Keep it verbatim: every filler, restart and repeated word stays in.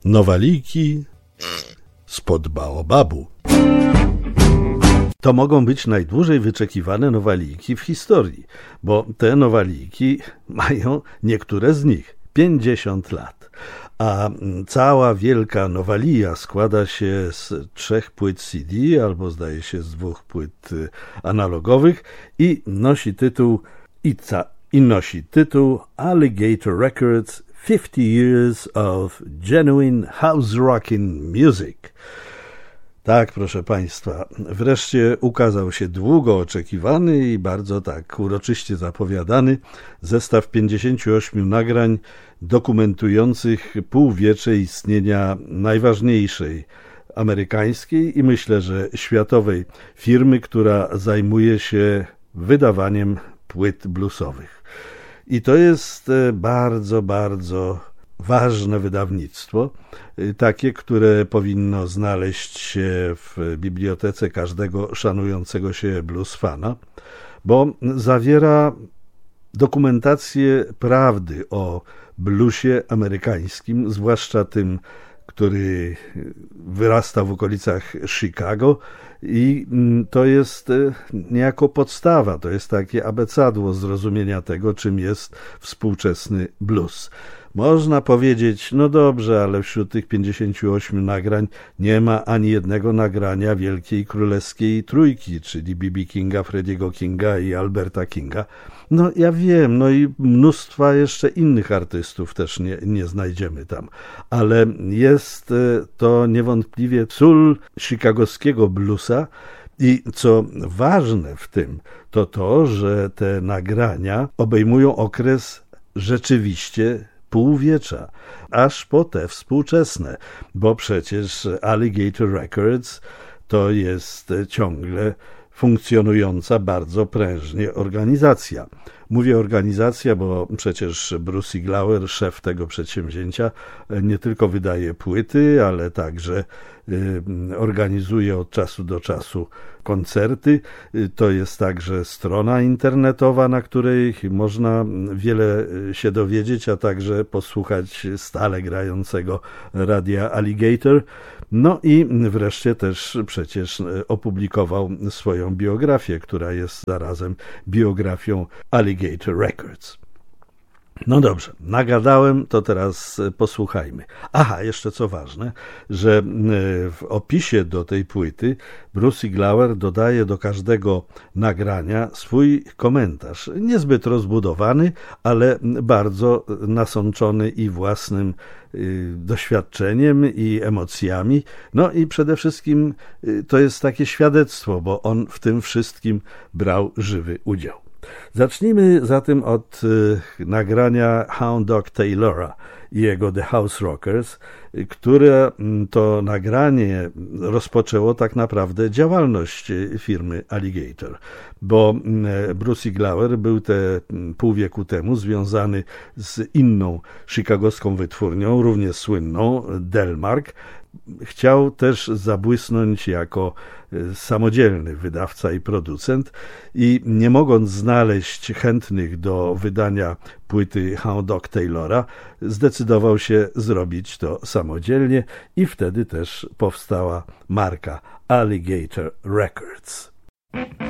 Nowaliki spod baobabu. To mogą być najdłużej wyczekiwane nowaliki w historii, bo te nowaliki mają niektóre z nich pięćdziesiąt lat. A cała wielka nowalija składa się z trzech płyt C D, albo zdaje się z dwóch płyt analogowych i nosi tytuł i, ca, i nosi tytuł Alligator Records fifty years of Genuine House Rockin' Music. Tak, proszę Państwa, wreszcie ukazał się długo oczekiwany i bardzo tak uroczyście zapowiadany zestaw pięćdziesięciu ośmiu nagrań dokumentujących półwiecze istnienia najważniejszej amerykańskiej i myślę, że światowej firmy, która zajmuje się wydawaniem płyt bluesowych. I to jest bardzo, bardzo ważne wydawnictwo, takie, które powinno znaleźć się w bibliotece każdego szanującego się blues fana, bo zawiera dokumentację prawdy o bluesie amerykańskim, zwłaszcza tym, który wyrasta w okolicach Chicago, i to jest niejako podstawa, to jest takie abecadło zrozumienia tego, czym jest współczesny blues. Można powiedzieć, no dobrze, ale wśród tych pięćdziesięciu ośmiu nagrań nie ma ani jednego nagrania Wielkiej Królewskiej Trójki, czyli B B Kinga, Freddiego Kinga i Alberta Kinga. No ja wiem, no i mnóstwa jeszcze innych artystów też nie, nie znajdziemy tam, ale jest to niewątpliwie sól chicagowskiego bluesa i co ważne w tym, to to, że te nagrania obejmują okres rzeczywiście półwiecza, aż po te współczesne, bo przecież Alligator Records to jest ciągle funkcjonująca bardzo prężnie organizacja. Mówię organizacja, bo przecież Bruce Iglauer, szef tego przedsięwzięcia, nie tylko wydaje płyty, ale także organizuje od czasu do czasu koncerty. To jest także strona internetowa, na której można wiele się dowiedzieć, a także posłuchać stale grającego radia Alligator. No i wreszcie też przecież opublikował swoją biografię, która jest zarazem biografią Alligator Records. No dobrze, nagadałem, to teraz posłuchajmy. Aha, jeszcze co ważne, że w opisie do tej płyty Bruce Iglauer dodaje do każdego nagrania swój komentarz. Niezbyt rozbudowany, ale bardzo nasączony i własnym doświadczeniem i emocjami. No i przede wszystkim to jest takie świadectwo, bo on w tym wszystkim brał żywy udział. Zacznijmy zatem od y, nagrania Hound Dog Taylora i jego The House Rockers, które to nagranie rozpoczęło tak naprawdę działalność firmy Alligator, bo Bruce Iglauer był te pół wieku temu związany z inną chicagowską wytwórnią, równie słynną, Delmark. Chciał też zabłysnąć jako samodzielny wydawca i producent i nie mogąc znaleźć chętnych do wydania płyty Hound Dog Taylora, zdecydował się zrobić to samodzielnie i wtedy też powstała marka Alligator Records.